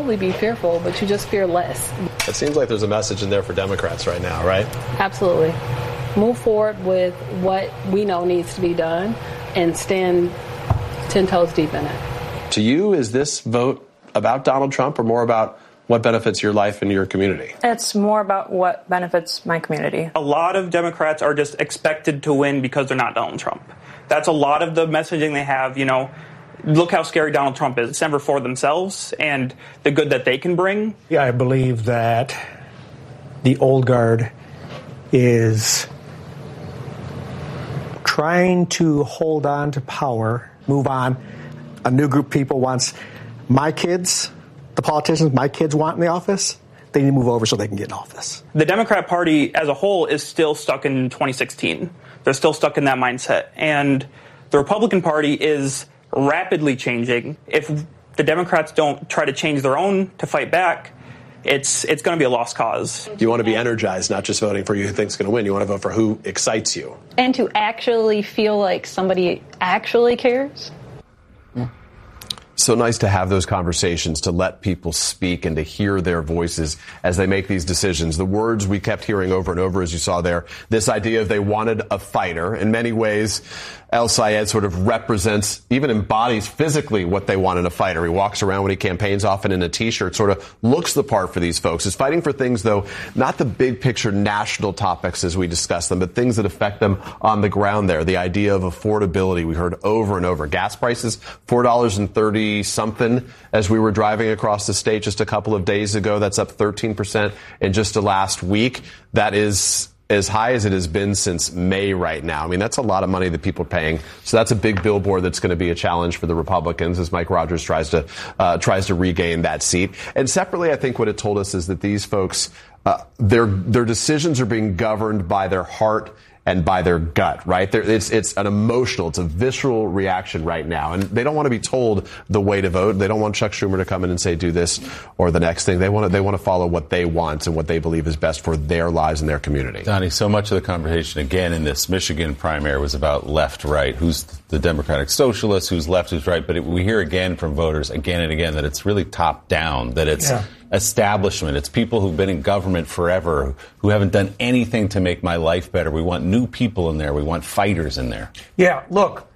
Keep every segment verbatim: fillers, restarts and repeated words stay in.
absolutely be fearful, but you just fear less. It seems like there's a message in there for Democrats right now, right? Absolutely. Move forward with what we know needs to be done and stand ten toes deep in it. To you, is this vote about Donald Trump or more about what benefits your life and your community? It's more about what benefits my community. A lot of Democrats are just expected to win because they're not Donald Trump. That's a lot of the messaging they have, you know. Look how scary Donald Trump is. It's never for themselves and the good that they can bring. Yeah, I believe that the old guard is trying to hold on to power, move on. A new group of people wants my kids, the politicians my kids want in the office. They need to move over so they can get in office. The Democrat Party as a whole is still stuck in twenty sixteen. They're still stuck in that mindset. And the Republican Party is rapidly changing. If the Democrats don't try to change their own to fight back, it's it's going to be a lost cause. You want to be energized, not just voting for who you think is going to win. You want to vote for who excites you. And to actually feel like somebody actually cares. So nice to have those conversations, to let people speak and to hear their voices as they make these decisions. The words we kept hearing over and over, as you saw there, this idea of they wanted a fighter. In many ways, El-Sayed sort of represents, even embodies physically what they want in a fighter. He walks around when he campaigns, often in a T-shirt, sort of looks the part for these folks. Is fighting for things, though, not the big picture national topics as we discuss them, but things that affect them on the ground there. The idea of affordability we heard over and over. Gas prices, four dollars and thirty something as we were driving across the state just a couple of days ago. That's up thirteen percent in just the last week. That is as high as it has been since May right now. I mean, that's a lot of money that people are paying. So that's a big billboard that's going to be a challenge for the Republicans as Mike Rogers tries to uh, tries to regain that seat. And separately, I think what it told us is that these folks, uh, their their decisions are being governed by their heart and by their gut, right? They're, it's it's an emotional, it's a visceral reaction right now. And they don't want to be told the way to vote. They don't want Chuck Schumer to come in and say, do this or the next thing. They want to, they want to follow what they want and what they believe is best for their lives and their community. Donnie, so much of the conversation, again, in this Michigan primary was about left-right. Who's the Democratic Socialist? Who's left, who's right? But it, we hear again from voters again and again that it's really top-down, that it's yeah. establishment. It's people who've been in government forever, who haven't done anything to make my life better. We want new people in there. We want fighters in there. Yeah, look,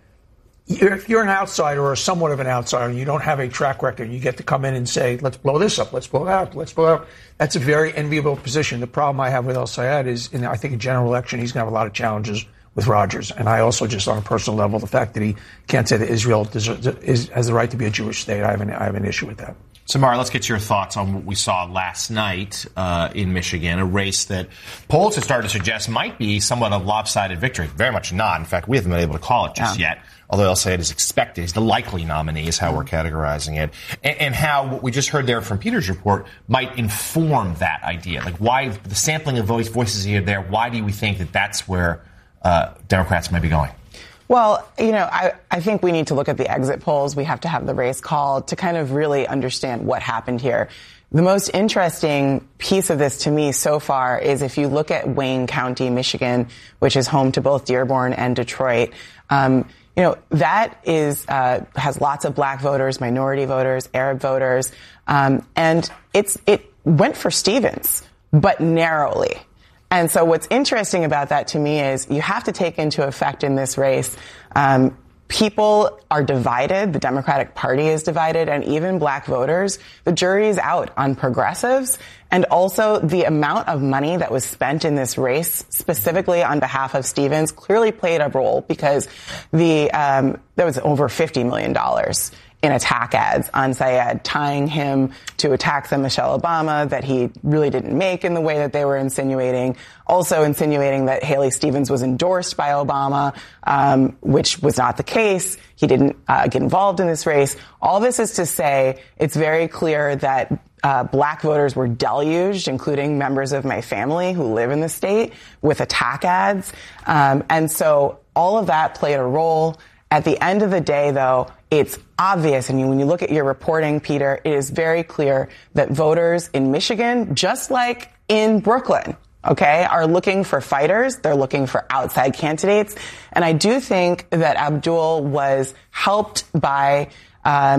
if you're an outsider or somewhat of an outsider, and you don't have a track record, you get to come in and say, let's blow this up, let's blow it out, let's blow it up. That's a very enviable position. The problem I have with El-Sayed is, in I think, a general election, he's going to have a lot of challenges with Rogers. And I also, just on a personal level, the fact that he can't say that Israel deserves, is, has the right to be a Jewish state, I have an, I have an issue with that. Samara, let's get your thoughts on what we saw last night uh, in Michigan, a race that polls have started to suggest might be somewhat a lopsided victory. Very much not. In fact, we haven't been able to call it just yeah. yet, although El-Sayed is expected. He's the likely nominee is how we're categorizing it. And, and how what we just heard there from Peter's report might inform that idea. Like, why the sampling of voice, voices here there, why do we think that that's where uh, Democrats might be going? Well, you know, I, I think we need to look at the exit polls. We have to have the race called to kind of really understand what happened here. The most interesting piece of this to me so far is if you look at Wayne County, Michigan, which is home to both Dearborn and Detroit, um, you know, that is, uh, has lots of black voters, minority voters, Arab voters, um, and it's, it went for Stevens, but narrowly. And so what's interesting about that to me is you have to take into effect in this race, um, people are divided. The Democratic Party is divided, and even black voters. The jury is out on progressives. And also the amount of money that was spent in this race, specifically on behalf of Stevens, clearly played a role because the, um, there was over fifty million dollars in attack ads on Sayed, tying him to attacks on Michelle Obama that he really didn't make in the way that they were insinuating. Also insinuating that Haley Stevens was endorsed by Obama, um, which was not the case. He didn't uh, get involved in this race. All this is to say it's very clear that uh, black voters were deluged, including members of my family who live in the state, with attack ads. Um, and so all of that played a role. At the end of the day, though, it's obvious, and when you look at your reporting, Peter, it is very clear that voters in Michigan, just like in Brooklyn, okay, are looking for fighters. They're looking for outside candidates. And I do think that Abdul was helped by um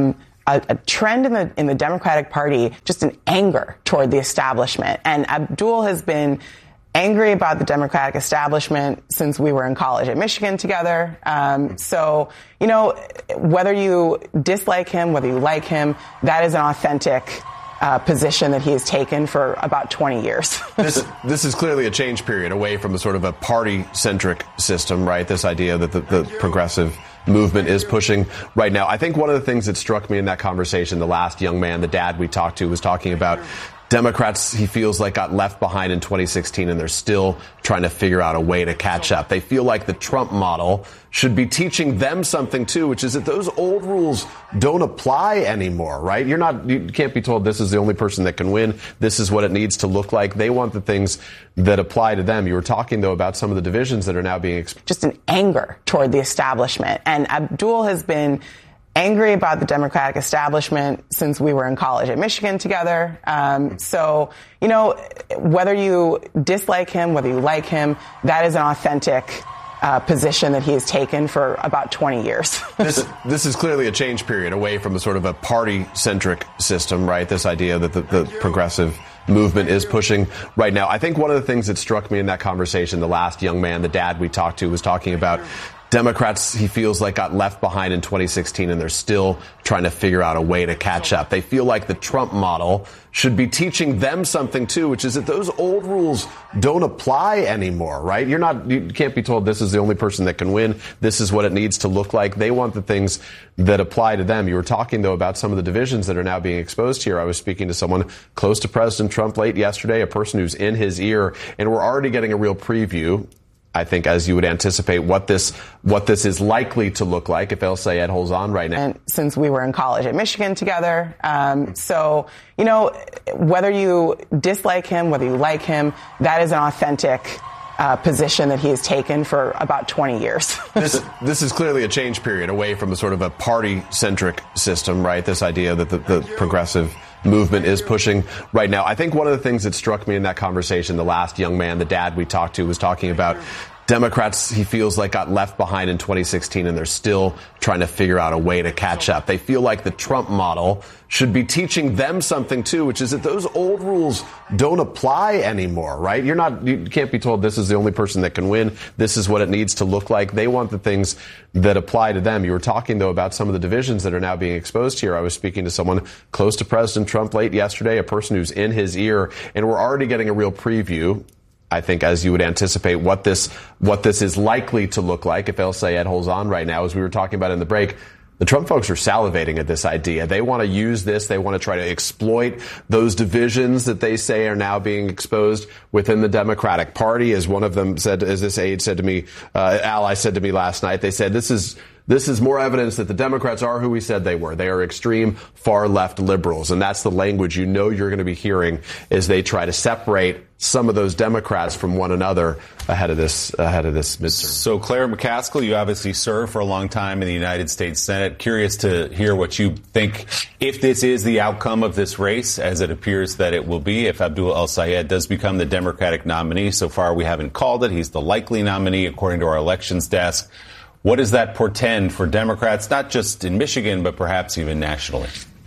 a, a trend in the in the Democratic Party, just an anger toward the establishment. And Abdul has been angry about the Democratic establishment since we were in college at Michigan together. Um, so, you know, whether you dislike him, whether you like him, that is an authentic Uh, position that he has taken for about twenty years. this, this is clearly a change period away from the sort of a party-centric system, right? This idea that the, the progressive movement is pushing right now. I think one of the things that struck me in that conversation, the last young man, the dad we talked to, was talking about Democrats, he feels like, got left behind in twenty sixteen, and they're still trying to figure out a way to catch up. They feel like the Trump model should be teaching them something, too, which is that those old rules don't apply anymore, right? You're not, you can't be told this is the only person that can win. This is what it needs to look like. They want the things that apply to them. You were talking, though, about some of the divisions that are now being expressed. Just an anger toward the establishment. And Abdul has been angry about the Democratic establishment since we were in college at Michigan together. Um, so, you know, whether you dislike him, whether you like him, that is an authentic uh, position that he has taken for about twenty years. this, this is clearly a change period away from the sort of a party-centric system, right? This idea that the, the progressive movement is pushing right now. I think one of the things that struck me in that conversation, the last young man, the dad we talked to, was talking about Democrats, he feels like, got left behind in twenty sixteen, and they're still trying to figure out a way to catch up. They feel like the Trump model should be teaching them something, too, which is that those old rules don't apply anymore, right? You're not, you can't be told this is the only person that can win. This is what it needs to look like. They want the things that apply to them. You were talking, though, about some of the divisions that are now being exposed here. I was speaking to someone close to President Trump late yesterday, a person who's in his ear, and we're already getting a real preview, I think, as you would anticipate, what this what this is likely to look like if El Sayed holds on right now. And since we were in college at Michigan together. Um, so, you know, whether you dislike him, whether you like him, that is an authentic uh, position that he has taken for about twenty years. this, this is clearly a change period away from the sort of a party-centric system, right? This idea that the, the progressive movement is pushing right now. I think one of the things that struck me in that conversation, the last young man, the dad we talked to, was talking about Democrats, he feels like, got left behind in twenty sixteen, and they're still trying to figure out a way to catch up. They feel like the Trump model should be teaching them something, too, which is that those old rules don't apply anymore, right? You're not, you can't be told this is the only person that can win. This is what it needs to look like. They want the things that apply to them. You were talking, though, about some of the divisions that are now being exposed here. I was speaking to someone close to President Trump late yesterday, a person who's in his ear, and we're already getting a real preview, I think, as you would anticipate, what this what this is likely to look like if El Sayed holds on right now. As we were talking about in the break, the Trump folks are salivating at this idea. They want to use this. They want to try to exploit those divisions that they say are now being exposed within the Democratic Party. As one of them said, as this aide said to me, uh, ally said to me last night, they said, this is This is more evidence that the Democrats are who we said they were. They are extreme far-left liberals. And that's the language you know you're going to be hearing as they try to separate some of those Democrats from one another ahead of this ahead of this midterm. So, Claire McCaskill, you obviously served for a long time in the United States Senate. Curious to hear what you think, if this is the outcome of this race, as it appears that it will be, if Abdul El Sayed does become the Democratic nominee. So far, we haven't called it. He's the likely nominee, according to our elections desk. What does that portend for Democrats, not just in Michigan, but perhaps even nationally?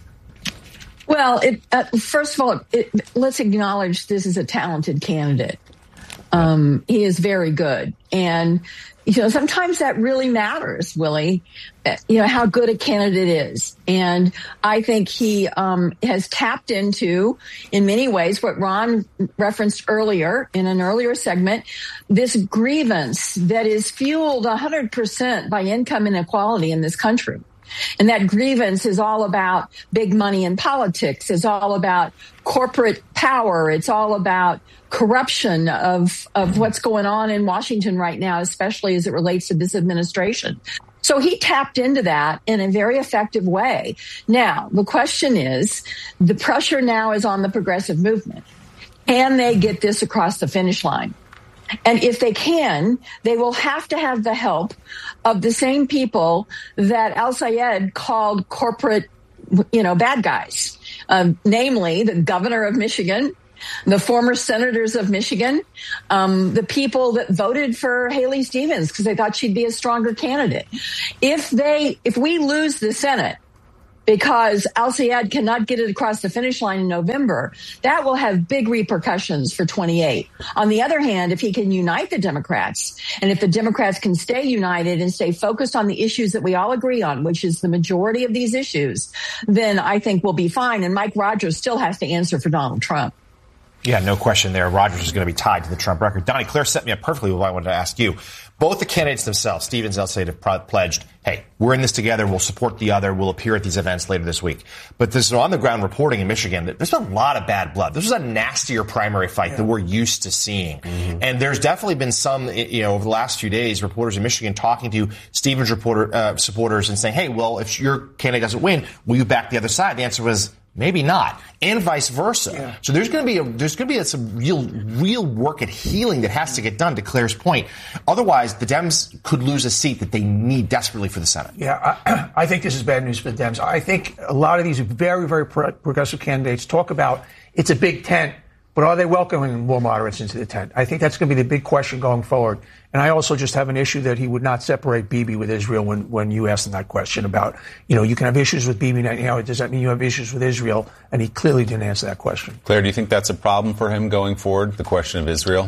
Well, it, uh, first of all, it, let's acknowledge this is a talented candidate. Um, he is very good. And, you know, sometimes that really matters, Willie, you know, how good a candidate is. And I think he um, has tapped into, in many ways, what Ron referenced earlier in an earlier segment, this grievance that is fueled one hundred percent by income inequality in this country. And that grievance is all about big money in politics. It's all about corporate power. It's all about corruption of, of what's going on in Washington right now, especially as it relates to this administration. So he tapped into that in a very effective way. Now, the question is, the pressure now is on the progressive movement. Can they get this across the finish line? And if they can, they will have to have the help of the same people that El Sayed called corporate, you know, bad guys, um, namely the governor of Michigan, the former senators of Michigan, um, the people that voted for Haley Stevens because they thought she'd be a stronger candidate. If they, if we lose the Senate, because al-Sayed cannot get it across the finish line in November, that will have big repercussions for twenty-eight. On the other hand, if he can unite the Democrats, and if the Democrats can stay united and stay focused on the issues that we all agree on, which is the majority of these issues, then I think we'll be fine. And Mike Rogers still has to answer for Donald Trump. Yeah, no question there. Rogers is going to be tied to the Trump record. Donnie, Claire set me up perfectly with what I wanted to ask you. Both the candidates themselves, Stevens and el-Sayed, have pledged, hey, we're in this together. We'll support the other. We'll appear at these events later this week. But there's on-the-ground reporting in Michigan that there's been a lot of bad blood. This was a nastier primary fight yeah. than we're used to seeing. Mm-hmm. And there's definitely been some, you know, over the last few days, reporters in Michigan talking to Stevens reporter, uh, supporters and saying, hey, well, if your candidate doesn't win, will you back the other side? The answer was, maybe not, and vice versa. Yeah. So there's going to be a, there's going to be a, some real real work at healing that has to get done. To Claire's point, otherwise the Dems could lose a seat that they need desperately for the Senate. Yeah, I, I think this is bad news for the Dems. I think a lot of these very very pro- progressive candidates talk about it's a big tent, but are they welcoming more moderates into the tent? I think that's going to be the big question going forward. And I also just have an issue that he would not separate Bibi with Israel when, when you asked him that question about, you know, you can have issues with Bibi Netanyahu. Does that mean you have issues with Israel? And he clearly didn't answer that question. Claire, do you think that's a problem for him going forward, the question of Israel?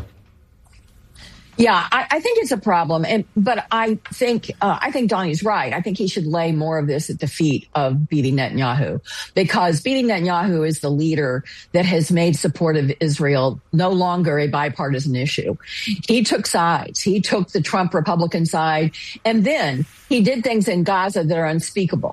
Yeah, I, I think it's a problem, and but I think uh, I think Donnie's right. I think he should lay more of this at the feet of Bibi Netanyahu, because Bibi Netanyahu is the leader that has made support of Israel no longer a bipartisan issue. He took sides. He took the Trump Republican side, and then he did things in Gaza that are unspeakable.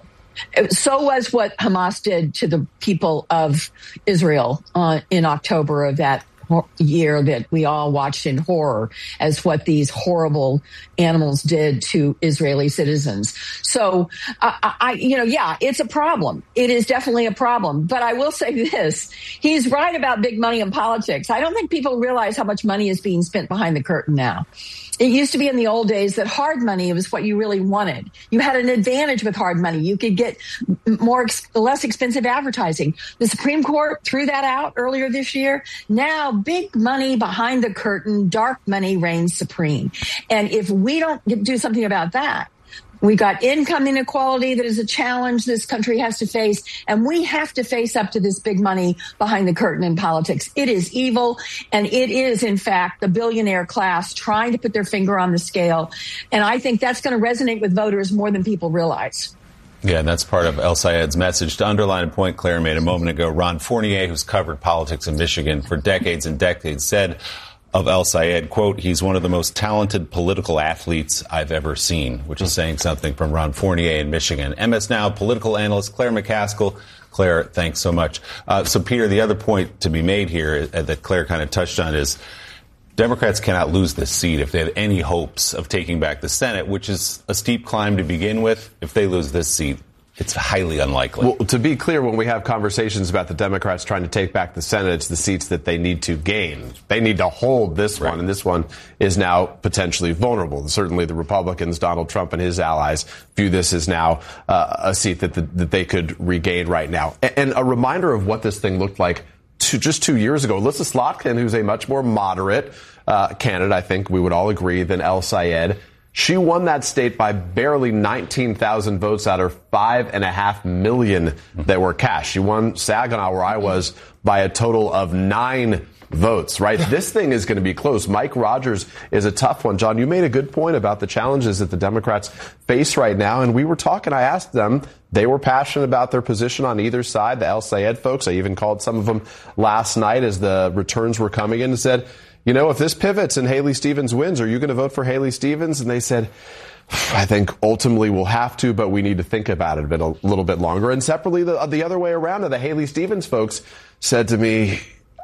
So was what Hamas did to the people of Israel uh, in October of that year that we all watched in horror as what these horrible animals did to Israeli citizens. So, I, I, you know, yeah, it's a problem. It is definitely a problem. But I will say this. He's right about big money in politics. I don't think people realize how much money is being spent behind the curtain now. It used to be in the old days that hard money was what you really wanted. You had an advantage with hard money. You could get more, less expensive advertising. The Supreme Court threw that out earlier this year. Now, big money behind the curtain, dark money reigns supreme. And if we don't do something about that, we got income inequality that is a challenge this country has to face, and we have to face up to this big money behind the curtain in politics. It is evil, and it is, in fact, the billionaire class trying to put their finger on the scale. And I think that's going to resonate with voters more than people realize. Yeah, and that's part of el-Sayed's message. To underline a point Claire made a moment ago, Ron Fournier, who's covered politics in Michigan for decades and decades, said of el-Sayed, quote, he's one of the most talented political athletes I've ever seen, which is saying something from Ron Fournier in Michigan. M S Now political analyst Claire McCaskill. Claire, thanks so much. Uh, so, Peter, the other point to be made here uh, that Claire kind of touched on is Democrats cannot lose this seat if they have any hopes of taking back the Senate, which is a steep climb to begin with. If they lose this seat, it's highly unlikely. Well, to be clear, when we have conversations about the Democrats trying to take back the Senate, it's the seats that they need to gain. They need to hold this right. one, and this one is now potentially vulnerable. Certainly the Republicans, Donald Trump and his allies, view this as now uh, a seat that, the, that they could regain right now. And, and a reminder of what this thing looked like two, just two years ago. Alyssa Slotkin, who's a much more moderate uh, candidate, I think we would all agree, than el-Sayed, she won that state by barely nineteen thousand votes out of five and a half million that were cast. She won Saginaw, where I was, by a total of nine votes, right? This thing is going to be close. Mike Rogers is a tough one. John, you made a good point about the challenges that the Democrats face right now. And we were talking, I asked them, they were passionate about their position on either side. The el-Sayed folks, I even called some of them last night as the returns were coming in and said, you know, if this pivots and Haley Stevens wins, are you going to vote for Haley Stevens? And they said, I think ultimately we'll have to, but we need to think about it a, bit, a little bit longer. And separately, the, the other way around, the Haley Stevens folks said to me,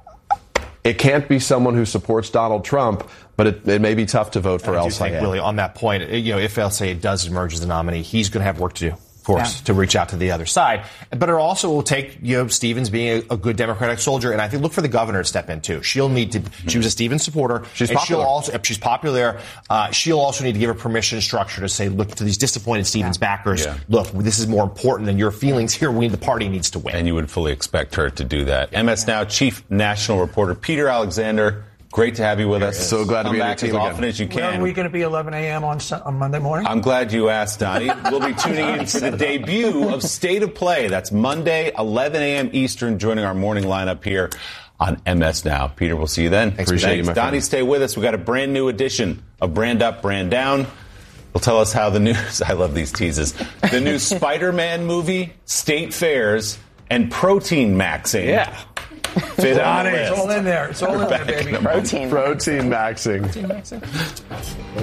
it can't be someone who supports Donald Trump, but it, it may be tough to vote for el-Sayed. Really, on that point, you know, if el-Sayed does emerge as the nominee, he's going to have work to do. Of course, yeah. to reach out to the other side. But it also will take, you know, Stevens being a, a good Democratic soldier. And I think look for the governor to step in, too. She'll need to, she was a Stevens supporter. She's and popular. She'll also, she's popular. Uh, she'll also need to give her permission and structure to say, look, to these disappointed Stevens yeah. backers, yeah. look, this is more important than your feelings here. We, the party needs to win. And you would fully expect her to do that. M S Now Chief National Reporter Peter Alexander. Great to have you with us. So glad Come to be on back your team as again. often as you Where can. are we going to be eleven a.m. on, Sun- on Monday morning? I'm glad you asked, Donnie. We'll be tuning in for the debut of State of Play. That's Monday, eleven a.m. Eastern, joining our morning lineup here on M S Now. Peter, we'll see you then. Thanks, Appreciate you, my Donnie, friend. stay with us. We got a brand new edition of Brand Up, Brand Down. Will tell us how the new, I love these teases, the new Spider-Man movie, state fairs, and protein maxing. Yeah. Fit on the It's list. all in there. It's all in there, baby. Protein. Protein maxing.